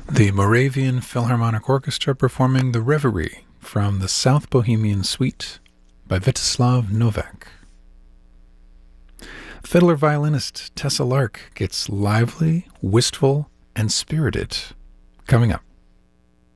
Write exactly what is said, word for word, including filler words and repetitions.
The Moravian Philharmonic Orchestra performing The Reverie from the South Bohemian Suite by Vítězslav Novák. Fiddler violinist Tessa Lark gets lively, wistful, and spirited coming up.